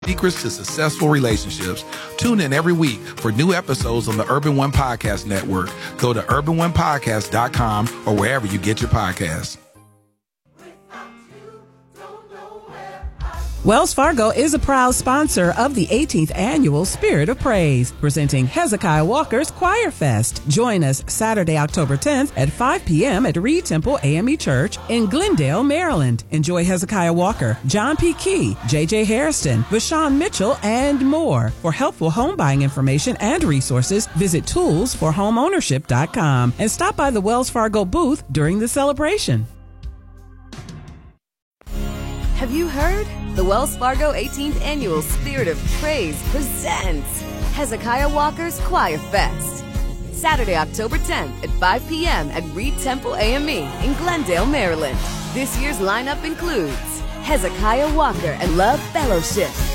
Secrets to Successful Relationships. Tune in every week for new episodes on the Urban One Podcast Network. Go to urbanonepodcast.com or wherever you get your podcasts. Wells Fargo is a proud sponsor of the 18th Annual Spirit of Praise, presenting Hezekiah Walker's Choir Fest. Join us Saturday, October 10th at 5 p.m. at Reed Temple AME Church in Glendale, Maryland. Enjoy Hezekiah Walker, John P. Key, J.J. Hairston, Vashawn Mitchell, and more. For helpful home buying information and resources, visit toolsforhomeownership.com and stop by the Wells Fargo booth during the celebration. Have you heard? The Wells Fargo 18th Annual Spirit of Praise presents Hezekiah Walker's Choir Fest. Saturday, October 10th at 5 p.m. at Reed Temple AME in Glendale, Maryland. This year's lineup includes Hezekiah Walker and Love Fellowship,